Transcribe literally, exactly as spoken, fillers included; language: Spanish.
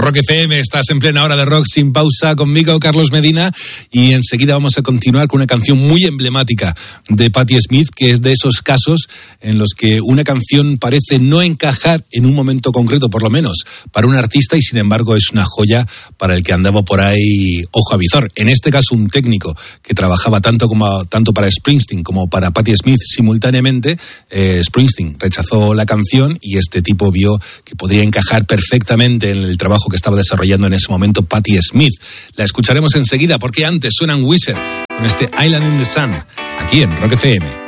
Rock F M, estás en plena hora de rock sin pausa conmigo, Carlos Medina, y enseguida vamos a continuar con una canción muy emblemática de Patti Smith, que es de esos casos en los que una canción parece no encajar en un momento concreto, por lo menos para un artista, y sin embargo es una joya para el que andaba por ahí ojo a visor. En este caso, un técnico que trabajaba tanto como tanto para Springsteen como para Patti Smith simultáneamente. eh, Springsteen rechazó la canción y este tipo vio que podría encajar perfectamente en el trabajo que estaba desarrollando en ese momento Patti Smith. La escucharemos enseguida, porque antes suenan Weezer con este Island in the Sun, aquí en Rock F M.